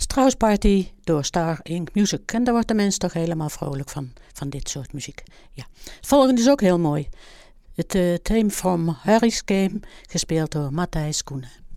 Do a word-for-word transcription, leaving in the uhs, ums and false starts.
Strauss Party door Star Ink Music. En daar wordt de mens toch helemaal vrolijk van, van dit soort muziek. Ja. Het volgende is ook heel mooi. Het uh, theme from Harry's Game, gespeeld door Matthijs Koenen.